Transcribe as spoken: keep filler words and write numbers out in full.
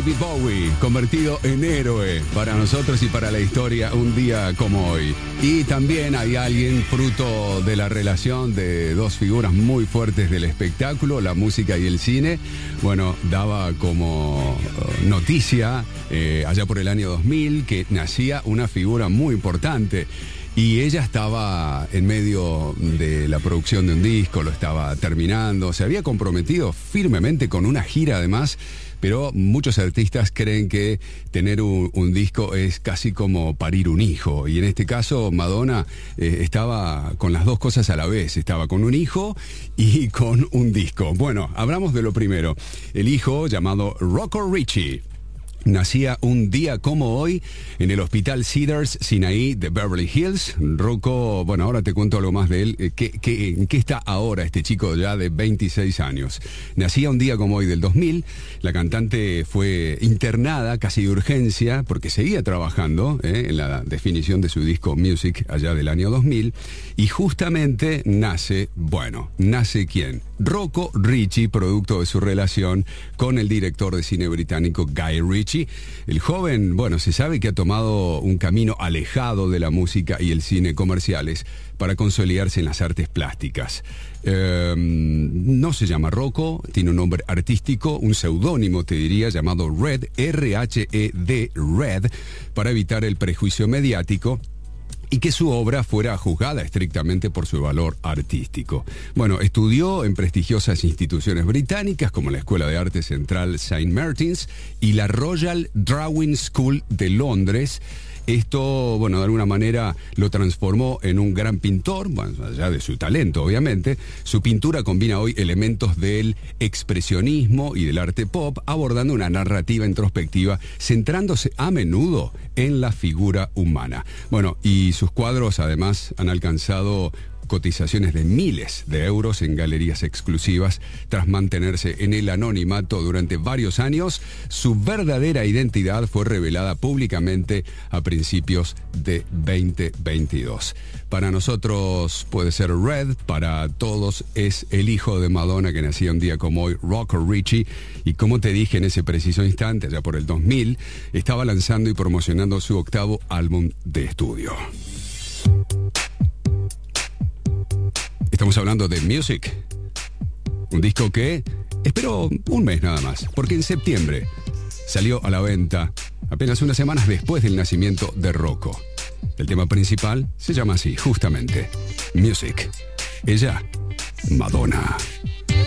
David Bowie, convertido en héroe para nosotros y para la historia un día como hoy. Y también hay alguien fruto de la relación de dos figuras muy fuertes del espectáculo, la música y el cine. Bueno, daba como uh, noticia eh, allá por el año dos mil que nacía una figura muy importante. Y ella estaba en medio de la producción de un disco, lo estaba terminando, se había comprometido firmemente con una gira además, pero muchos artistas creen que tener un, un disco es casi como parir un hijo. Y en este caso Madonna eh, estaba con las dos cosas a la vez, estaba con un hijo y con un disco. Bueno, hablamos de lo primero, el hijo llamado Rocco Ritchie. Nacía un día como hoy en el Hospital Cedars Sinai de Beverly Hills. Rocco, bueno, ahora te cuento algo más de él. ¿Qué, qué, ¿En qué está ahora este chico ya de veintiséis años? Nacía un día como hoy del dos mil. La cantante fue internada casi de urgencia porque seguía trabajando eh, en la definición de su disco Music allá del año dos mil. Y justamente nace, bueno, ¿nace quién? Rocco Ritchie, producto de su relación con el director de cine británico Guy Ritchie. El joven, bueno, se sabe que ha tomado un camino alejado de la música y el cine comerciales para consolidarse en las artes plásticas. Eh, no se llama Rocco, tiene un nombre artístico, un seudónimo, te diría, llamado Red, R H E D, Red, para evitar el prejuicio mediático y que su obra fuera juzgada estrictamente por su valor artístico. Bueno, estudió en prestigiosas instituciones británicas como la Escuela de Arte Central Saint Martins y la Royal Drawing School de Londres. Esto, bueno, de alguna manera lo transformó en un gran pintor, bueno, allá de su talento, obviamente. Su pintura combina hoy elementos del expresionismo y del arte pop, abordando una narrativa introspectiva, centrándose a menudo en la figura humana. Bueno, y sus cuadros además han alcanzado cotizaciones de miles de euros en galerías exclusivas. Tras mantenerse en el anonimato durante varios años, su verdadera identidad fue revelada públicamente a principios de veinte veintidós. Para nosotros puede ser Red, para todos es el hijo de Madonna que nacía un día como hoy, Rocco Ritchie, y como te dije en ese preciso instante, allá por el dos mil, estaba lanzando y promocionando su octavo álbum de estudio. Estamos hablando de Music, un disco que esperó un mes nada más, porque en septiembre salió a la venta apenas unas semanas después del nacimiento de Rocco. El tema principal se llama así, justamente, Music. Ella, Madonna.